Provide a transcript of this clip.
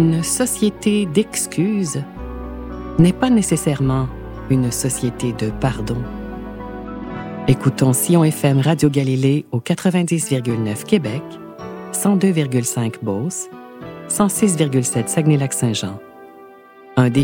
Une société d'excuses n'est pas nécessairement une société de pardon. Écoutons Sion FM Radio Galilée au 90,9 Québec, 102,5 Beauce, 106,7 Saguenay-Lac-Saint-Jean. Un